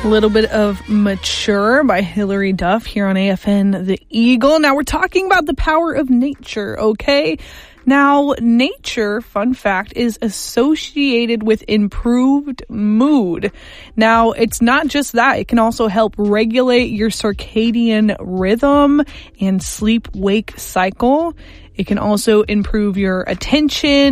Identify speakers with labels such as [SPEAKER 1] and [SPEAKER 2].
[SPEAKER 1] A little bit of Mature by Hilary Duff here on AFN The Eagle. Now we're talking about the power of nature, okay? Now, nature, fun fact, is associated with improved mood. Now, it's not just that. It can also help regulate your circadian rhythm and sleep-wake cycle. It can also improve your attention,